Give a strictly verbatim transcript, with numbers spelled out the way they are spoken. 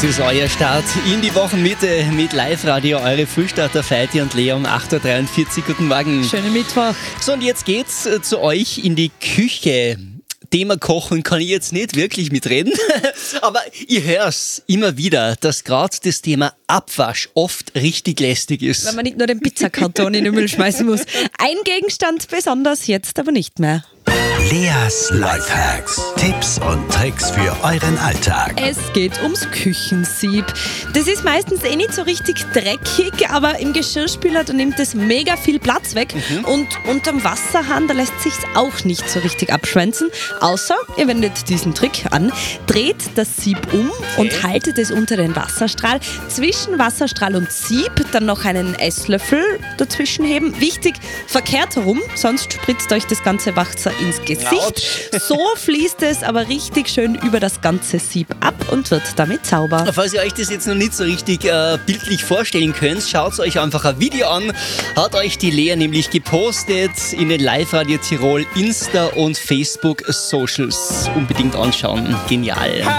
ist euer Start in die Wochenmitte mit Live-Radio, eure Frühstarter Feiti und Lea um acht Uhr dreiundvierzig. Guten Morgen. Schönen Mittwoch. So, und jetzt geht's äh, zu euch in die Küche. Thema Kochen kann ich jetzt nicht wirklich mitreden, aber ich höre es immer wieder, dass gerade das Thema Abwasch oft richtig lästig ist. Wenn man nicht nur den Pizzakarton in den Müll schmeißen muss. Ein Gegenstand besonders, jetzt aber nicht mehr. Leas Lifehacks. Tipps und Tricks für euren Alltag. Es geht ums Küchensieb. Das ist meistens eh nicht so richtig dreckig, aber im Geschirrspüler, da nimmt es mega viel Platz weg. Mhm. Und unterm Wasserhahn, da lässt sich's auch nicht so richtig abschwänzen. Außer ihr wendet diesen Trick an, dreht das Sieb um okay. und haltet es unter den Wasserstrahl. Zwischen Wasserstrahl und Sieb dann noch einen Esslöffel dazwischen heben. Wichtig, verkehrt herum, sonst spritzt euch das ganze Wasser ins Gesicht. So fließt es aber richtig schön über das ganze Sieb ab und wird damit sauber. Falls ihr euch das jetzt noch nicht so richtig äh, bildlich vorstellen könnt, schaut euch einfach ein Video an. Hat euch die Lea nämlich gepostet in den Live-Radio Tirol Insta und Facebook Socials. Unbedingt anschauen. Genial.